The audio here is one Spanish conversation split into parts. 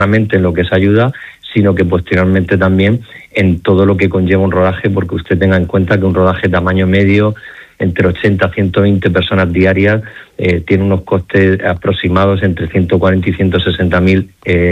solamente en lo que es ayuda, sino que posteriormente también en todo lo que conlleva un rodaje, porque usted tenga en cuenta que un rodaje tamaño medio, entre 80 a 120 personas diarias, tiene unos costes aproximados entre 140 y 160.000,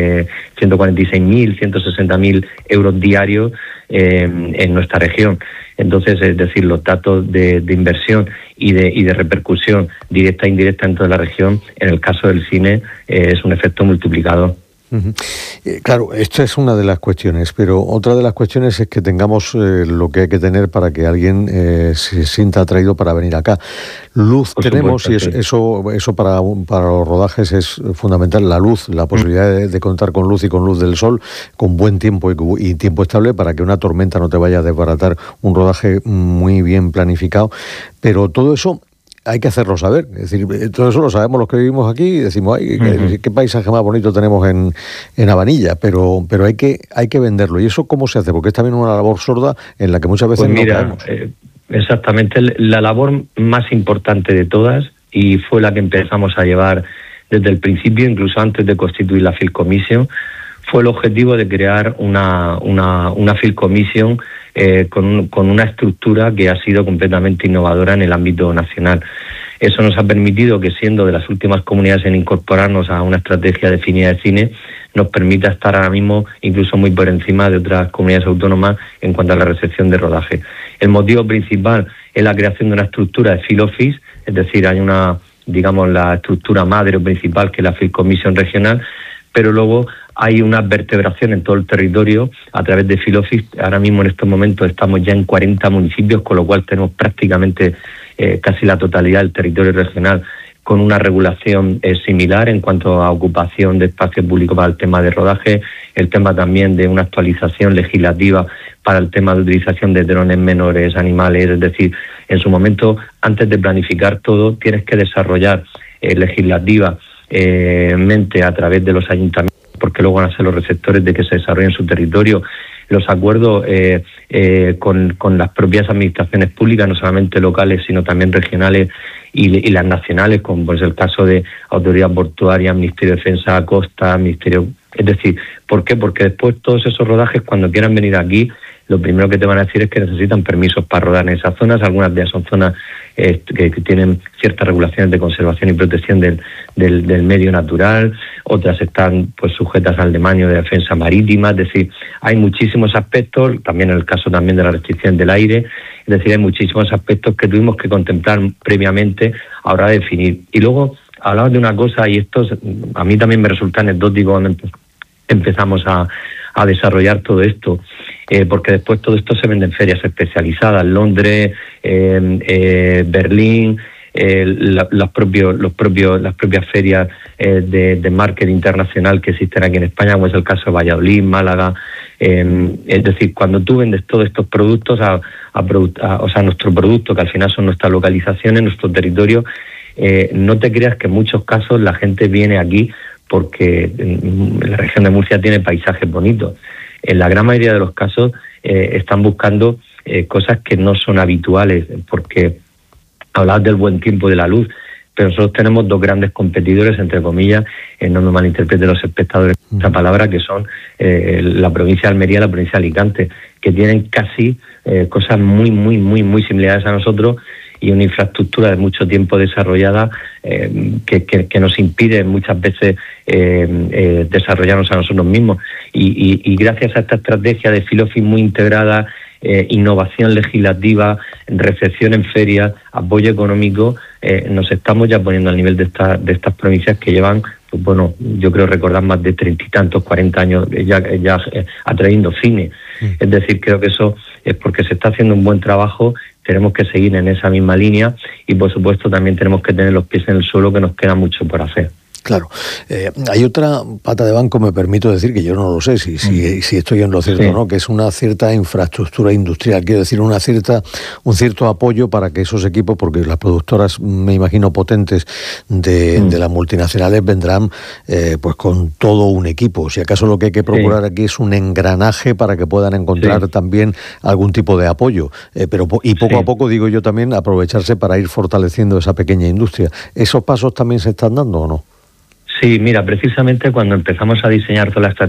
146.000, 160.000 euros diarios en nuestra región. Entonces, es decir, los datos de inversión y de repercusión directa e indirecta en toda la región, en el caso del cine, es un efecto multiplicador. Uh-huh. Claro, esta es una de las cuestiones, pero otra de las cuestiones es que tengamos lo que hay que tener para que alguien se sienta atraído para venir acá. Luz por tenemos, supuesto, y sí. Eso para los rodajes es fundamental, la luz, la posibilidad de contar con luz y con luz del sol, con buen tiempo y tiempo estable para que una tormenta no te vaya a desbaratar un rodaje muy bien planificado, pero todo eso hay que hacerlo saber, es decir, todo eso lo sabemos los que vivimos aquí y decimos, ay, qué paisaje más bonito tenemos en Habanilla, pero hay que venderlo. ¿Y eso cómo se hace? Porque es también una labor sorda en la que muchas veces no caemos. Exactamente, la labor más importante de todas, y fue la que empezamos a llevar desde el principio, incluso antes de constituir la Film Commission, fue el objetivo de crear una Film Commission con una estructura que ha sido completamente innovadora en el ámbito nacional. Eso nos ha permitido que, siendo de las últimas comunidades en incorporarnos a una estrategia definida de cine, nos permita estar ahora mismo incluso muy por encima de otras comunidades autónomas en cuanto a la recepción de rodaje. El motivo principal es la creación de una estructura de Film Office, es decir, hay la estructura madre o principal, que es la Film Commission regional, pero luego hay una vertebración en todo el territorio a través de Film Office. Ahora mismo, en estos momentos, estamos ya en 40 municipios, con lo cual tenemos prácticamente casi la totalidad del territorio regional con una regulación similar en cuanto a ocupación de espacio público para el tema de rodaje, el tema también de una actualización legislativa para el tema de utilización de drones menores, animales. Es decir, en su momento, antes de planificar todo, tienes que desarrollar legislativamente a través de los ayuntamientos, porque luego van a ser los receptores de que se desarrollen en su territorio, los acuerdos con las propias administraciones públicas, no solamente locales, sino también regionales y las nacionales, como pues el caso de Autoridad Portuaria, Ministerio de Defensa, Costa, Ministerio... Es decir, ¿por qué? Porque después todos esos rodajes, cuando quieran venir aquí, lo primero que te van a decir es que necesitan permisos para rodar en esas zonas. Algunas de ellas son zonas que tienen ciertas regulaciones de conservación y protección del medio natural, otras están pues sujetas al demanio de defensa marítima. Es decir, hay muchísimos aspectos, también en el caso también de la restricción del aire. Es decir, hay muchísimos aspectos que tuvimos que contemplar previamente a la hora de definir. Y luego hablabas de una cosa, y esto a mí también me resulta anecdótico cuando empezamos a desarrollar todo esto, porque después todo esto se vende en ferias especializadas, Londres, Berlín, las propias ferias de marketing internacional que existen aquí en España, como es el caso de Valladolid, Málaga. Es decir, cuando tú vendes todos estos productos a nuestro producto, que al final son nuestras localizaciones, nuestro territorio, no te creas que en muchos casos la gente viene aquí porque la región de Murcia tiene paisajes bonitos. En la gran mayoría de los casos están buscando cosas que no son habituales, porque hablabas del buen tiempo, de la luz, pero nosotros tenemos dos grandes competidores, entre comillas, no me malinterpreten los espectadores esta palabra, que son la provincia de Almería y la provincia de Alicante, que tienen casi cosas muy, muy, muy, muy similares a nosotros, y una infraestructura de mucho tiempo desarrollada que nos impide muchas veces desarrollarnos a nosotros mismos. Y gracias a esta estrategia de Film Office muy integrada, innovación legislativa, recepción en ferias, apoyo económico, nos estamos ya poniendo al nivel de estas provincias que llevan, pues bueno, yo creo recordar más de 30 y tantos, 40 años ya atrayendo cine. Es decir, creo que eso es porque se está haciendo un buen trabajo. Tenemos que seguir en esa misma línea y, por supuesto, también tenemos que tener los pies en el suelo, que nos queda mucho por hacer. Claro. Hay otra pata de banco, me permito decir, que yo no lo sé si estoy en lo cierto o no, que es una cierta infraestructura industrial, quiero decir, un cierto apoyo para que esos equipos, porque las productoras, me imagino, potentes de las multinacionales vendrán pues con todo un equipo. Si acaso lo que hay que procurar aquí es un engranaje para que puedan encontrar también algún tipo de apoyo, pero poco a poco, digo yo, también aprovecharse para ir fortaleciendo esa pequeña industria. ¿Esos pasos también se están dando o no? Sí, mira, precisamente cuando empezamos a diseñar toda la estrategia